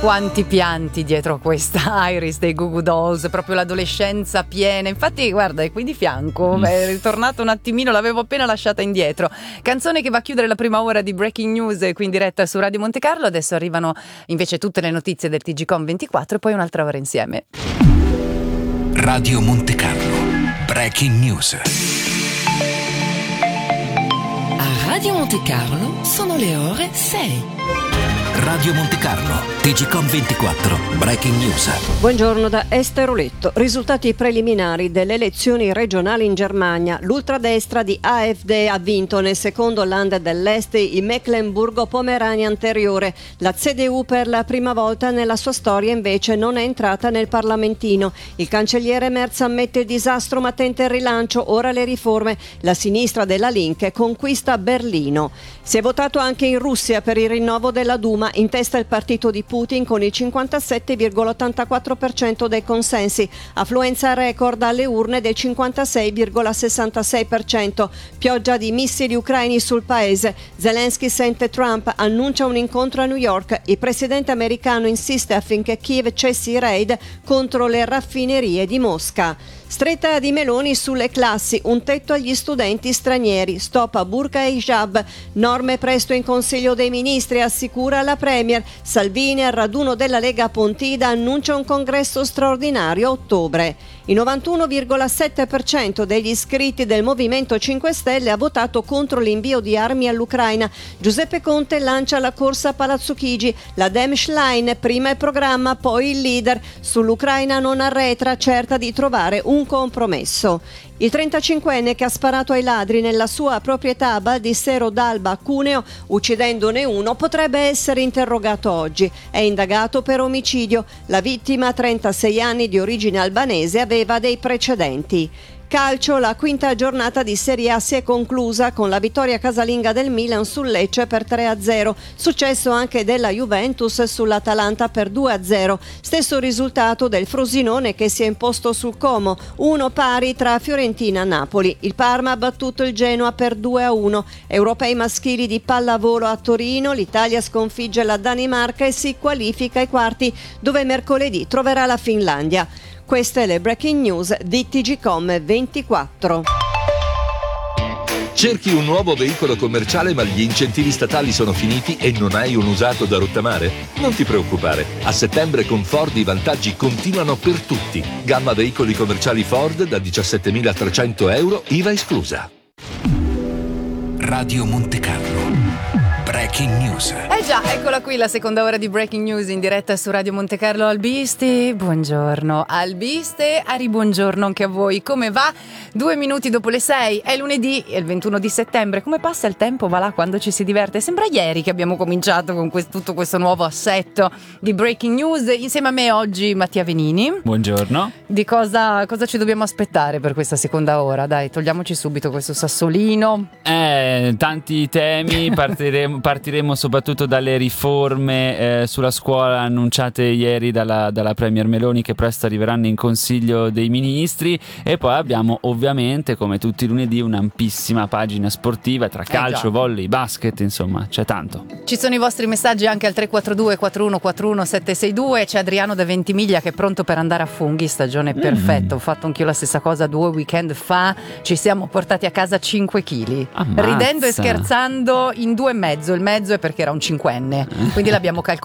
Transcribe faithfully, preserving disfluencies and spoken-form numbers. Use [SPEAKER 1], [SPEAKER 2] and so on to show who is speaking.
[SPEAKER 1] Quanti pianti dietro a questa Iris dei Goo Goo Dolls, proprio l'adolescenza piena. Infatti guarda, è qui di fianco, mm. è ritornato un attimino, l'avevo appena lasciata indietro. Canzone che va a chiudere la prima ora di Breaking News qui in diretta su Radio Monte Carlo. Adesso arrivano invece tutte le notizie del T G Com ventiquattro e poi un'altra ora insieme.
[SPEAKER 2] Radio Monte Carlo Breaking News.
[SPEAKER 3] A Radio Monte Carlo sono le ore sei.
[SPEAKER 2] Radio Monte Carlo, T G Com ventiquattro, Breaking News.
[SPEAKER 4] Buongiorno da Esther Oletto. Risultati preliminari delle elezioni regionali in Germania. L'ultradestra di A F D ha vinto nel secondo Land dell'Est in Mecklenburgo-Pomerania anteriore. La C D U per la prima volta nella sua storia invece non è entrata nel Parlamentino. Il cancelliere Merz ammette il disastro ma tenta il rilancio, ora le riforme. La sinistra della Linke conquista Berlino. Si è votato anche in Russia per il rinnovo della Duma, in testa il partito di Putin con il cinquantasette virgola ottantaquattro per cento dei consensi, affluenza record alle urne del cinquantasei virgola sessantasei per cento, pioggia di missili ucraini sul paese, Zelensky sente Trump, annuncia un incontro a New York, il presidente americano insiste affinché Kiev cessi i raid contro le raffinerie di Mosca. Stretta di Meloni sulle classi, un tetto agli studenti stranieri, stop a burqa e hijab, norme presto in Consiglio dei Ministri, assicura la Premier. Salvini al raduno della Lega a Pontida annuncia un congresso straordinario a ottobre. Il novantuno virgola sette per cento degli iscritti del Movimento cinque Stelle ha votato contro l'invio di armi all'Ucraina. Giuseppe Conte lancia la corsa a Palazzo Chigi, la Demschlein, prima il programma, poi il leader. Sull'Ucraina non arretra, certa di trovare un compromesso. Il trentacinquenne che ha sparato ai ladri nella sua proprietà a Baldissero d'Alba a Cuneo, uccidendone uno, potrebbe essere interrogato oggi. È indagato per omicidio. La vittima, trentasei anni, di origine albanese, aveva dei precedenti. Calcio, la quinta giornata di Serie A si è conclusa con la vittoria casalinga del Milan sul Lecce per tre a zero, successo anche della Juventus sull'Atalanta per due a zero, stesso risultato del Frosinone che si è imposto sul Como, uno pari tra Fiorentina e Napoli. Il Parma ha battuto il Genoa per due a uno. Europei maschili di pallavolo a Torino, l'Italia sconfigge la Danimarca e si qualifica ai quarti, dove mercoledì troverà la Finlandia. Queste le breaking news di T G Com ventiquattro.
[SPEAKER 5] Cerchi un nuovo veicolo commerciale ma gli incentivi statali sono finiti e non hai un usato da rottamare? Non ti preoccupare, a settembre con Ford i vantaggi continuano per tutti. Gamma veicoli commerciali Ford da diciassettemilatrecento euro, I V A esclusa.
[SPEAKER 2] Radio Monte Carlo Breaking News.
[SPEAKER 1] Eh già, eccola qui la seconda ora di Breaking News in diretta su Radio Monte Carlo. Albisti, buongiorno. Albiste, Ari, buongiorno anche a voi. Come va? Due minuti dopo le sei, è lunedì, è il ventuno di settembre. Come passa il tempo? Va là quando ci si diverte. Sembra ieri che abbiamo cominciato con questo, tutto questo nuovo assetto di Breaking News. Insieme a me oggi Mattia Venini.
[SPEAKER 6] Buongiorno.
[SPEAKER 1] Di cosa, cosa ci dobbiamo aspettare per questa seconda ora? Dai, togliamoci subito questo sassolino.
[SPEAKER 6] Eh, tanti temi, partiremo, partiremo soprattutto dalle riforme eh, sulla scuola annunciate ieri dalla, dalla Premier Meloni, che presto arriveranno in Consiglio dei Ministri, e poi abbiamo ovviamente, come tutti i lunedì, un'ampissima pagina sportiva tra calcio, eh volley, basket, insomma c'è tanto.
[SPEAKER 1] Ci sono i vostri messaggi anche al tre quattro due quattro uno quattro uno sette sei due. C'è Adriano da Ventimiglia che è pronto per andare a funghi, stagione perfetta. Mm. Ho fatto anch'io la stessa cosa due weekend fa, ci siamo portati a casa cinque chili, ridendo e scherzando in due e mezzo. Il mezzo è perché era un cinquenne, quindi l'abbiamo calcolato